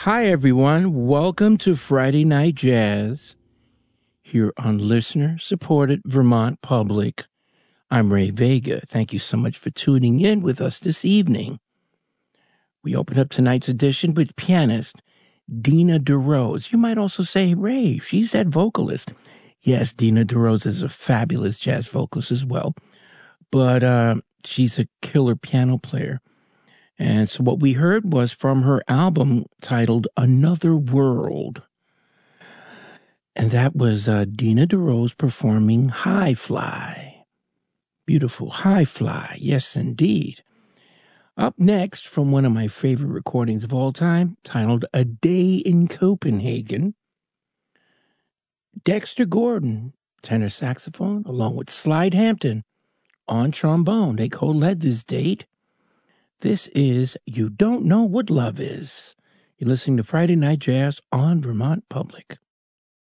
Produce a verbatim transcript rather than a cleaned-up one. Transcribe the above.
Hi, everyone. Welcome to Friday Night Jazz here on listener-supported Vermont Public. I'm Ray Vega. Thank you so much for tuning in with us this evening. We open up tonight's edition with pianist Dina DeRose. You might also say, Ray, she's that vocalist. Yes, Dina DeRose is a fabulous jazz vocalist as well, but uh, she's a killer piano player. And so what we heard was from her album titled Another World. And that was uh, Dina DeRose performing High Fly. Beautiful High Fly. Yes, indeed. Up next, from one of my favorite recordings of all time, titled A Day in Copenhagen, Dexter Gordon, tenor saxophone, along with Slide Hampton on trombone. They co-led this date. This is You Don't Know What Love Is. You're listening to Friday Night Jazz on Vermont Public.